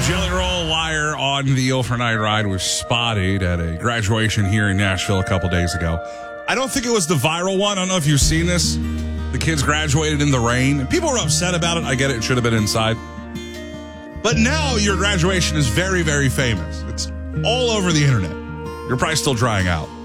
Jelly Roll Wire on the overnight ride was spotted at a graduation here in Nashville a couple days ago. I don't think it was the viral one. I don't know if you've seen this. The kids graduated in the rain. People were upset about it. I get it. It should have been inside. But now your graduation is very, very famous. It's all over the internet. You're probably still drying out.